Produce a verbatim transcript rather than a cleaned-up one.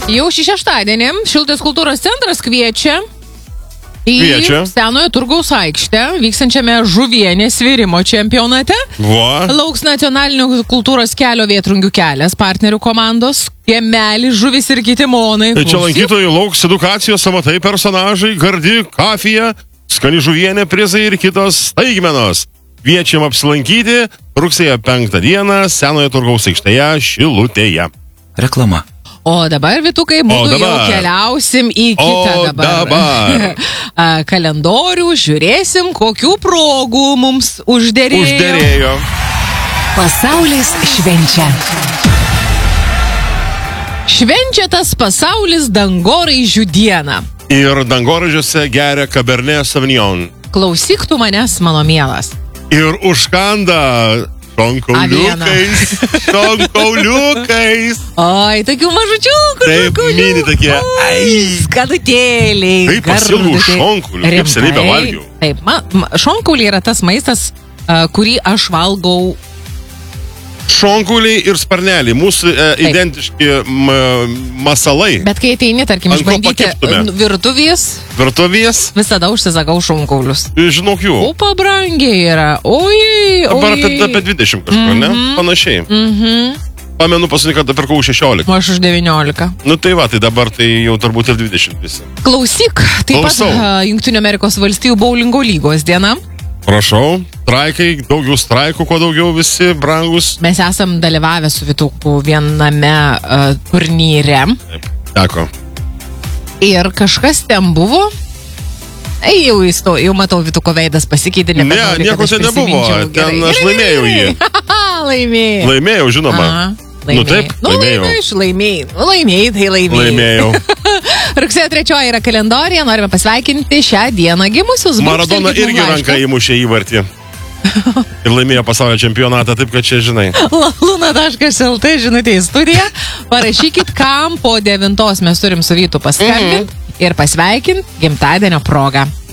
Jau šį šeštadienį Šilutės kultūros centras kviečia į Kviečia. Senojo turgaus aikštę vykstančiame žuvienės virimo čempionate. Va. Lauks nacionalinio kultūros kelio Vėtrungių kelias partnerių komandos, kiemelis, žuvis ir kiti monai. Tai čia lankytojų lauks edukacijos amatai personažai, gardi, kafija, skani žuvienė, prizai ir kitos staigmenos. Kviečiam apsilankyti rugsėjo penktą dieną Senojo turgaus aikštėje Šilutėje. Reklama. O dabar, Vytukai, būtų jau keliausim į kitą o dabar, dabar. kalendorių, žiūrėsim, kokių progų mums užderėjo. Užderėjo. Pasaulis švenčia. Švenčia tas pasaulis dangoraižių dieną. Ir dangoraižiuose geria Cabernet Sauvignon. Klausyk tu manęs, mano mielas. Ir užkanda šonkauliukais. Šonkauliukais. Oi, tokių mažučiukų. Taip, mini tokie. Ai. Skadutėliai. Taip, pasilgau šonkaulių. Kaip seniai bevalgiau. Taip, ma, ma, šonkauliai yra tas maistas, uh, kurį aš valgau. Šonkauliai ir sparneliai. Mūsų e, identiški m, masalai. Bet kai ateini, tarkim, išbandyti virtuvės, Virtuvės. visada užsisakau šonkaulius. Žinok jų. O pabrangiai yra. Oi, Dabar oi. apie, apie dvidešimt kažkur, mm -hmm. ne? Panašiai. Mhm. Pamenu, paskutinį kartą pirkau šešiolika. Aš už devyniolika. Nu tai va, tai dabar tai jau turbūt ir dvidešimt visi. Klausyk, taip Klausau. pat uh, Jungtinių Amerikos valstijų boulingo lygos diena. Prašau, straikai, daugiau straikų, kuo daugiau visi brangus. Mes esam dalyvavę su Vytuku viename uh, turnyre. Teko. Ir kažkas ten buvo. Ei, jau įsto, jau matau, Vytuko veidas pasikeitė. Ne, nieko ten nebuvo. Ten aš laimėjau jį. Laimėjau. Laimėjau, žinoma. Aha, Nu taip, nu, laimėjau. Laimėjau. Laimėjai, tai laimėjai. Laimėjau. Rugsėjo trečioji yra kalendorija, norime pasveikinti šią dieną gimusius. Maradona irgi ranką įmušė įvartį. Ir laimėjo pasaulio čempionatą, taip kad čia žinai. luna taškas lt žinutė į studiją. Parašykit, kam po devintos mes turim su Vytu paskambinti. Mhm. Ir pasveikinti gimtadienio progą.